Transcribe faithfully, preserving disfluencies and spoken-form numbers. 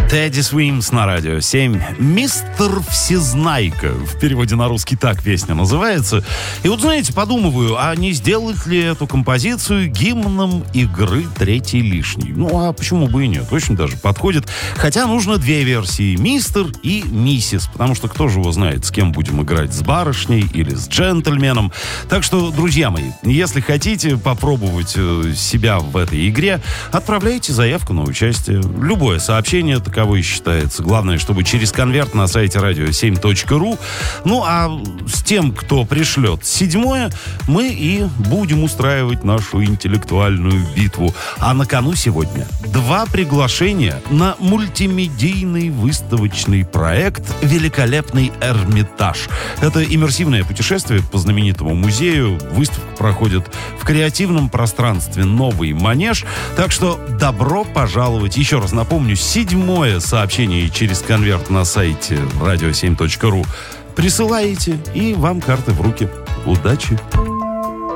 Teddy Swims на радио семь. «Мистер Всезнайка». В переводе на русский так песня называется. И вот, знаете, подумываю, а не сделать ли эту композицию гимном игры «Третий лишний»? Ну, а почему бы и нет? Очень даже подходит. Хотя нужно две версии. «Мистер» и «Миссис». Потому что кто же его знает, с кем будем играть? С барышней или с джентльменом? Так что, друзья мои, если хотите попробовать себя в этой игре, отправляйте заявку на участие. Любое сообщение таковой считается. Главное, чтобы через конверт на сайте радио семь точка ру. Ну, а с тем, кто пришлет седьмое, мы и будем устраивать нашу интеллектуальную битву. А на кону сегодня два приглашения на мультимедийный выставочный проект «Великолепный Эрмитаж». Это иммерсивное путешествие по знаменитому музею. Выставка проходит в креативном пространстве «Новый Манеж». Так что добро пожаловать. Еще раз напомню, седьмое сообщение через конверт на сайте радио семь точка ру присылаете, и вам карты в руки. Удачи!